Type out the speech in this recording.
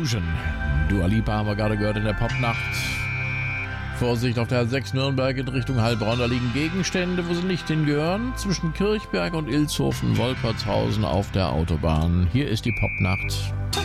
Illusion. Dua Lipa haben wir gerade gehört in der Popnacht. Vorsicht auf der 6 Nürnberg in Richtung Heilbronn. Da liegen Gegenstände, wo sie nicht hingehören. Zwischen Kirchberg und Ilshofen, Wolpertshausen auf der Autobahn. Hier ist die Popnacht.